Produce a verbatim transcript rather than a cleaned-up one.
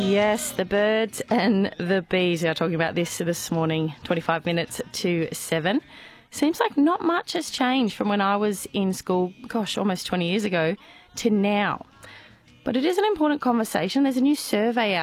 Yes, the birds and the bees. We are talking about this this morning, twenty-five minutes to seven. Seems like not much has changed from when I was in school, gosh, almost twenty years ago, to now. But it is an important conversation. There's a new survey out